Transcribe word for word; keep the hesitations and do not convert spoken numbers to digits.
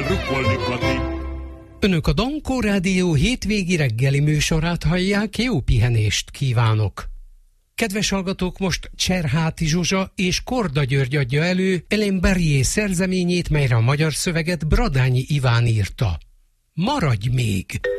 rukkolni, Kati. Önök a Dankó Rádió hétvégi reggeli műsorát hallják, jó pihenést kívánok! Kedves hallgatók, most Cserháti Zsuzsa és Korda György adja elő Ellen Barrier szerzeményét, melyre a magyar szöveget Bradányi Iván írta. Maradj még!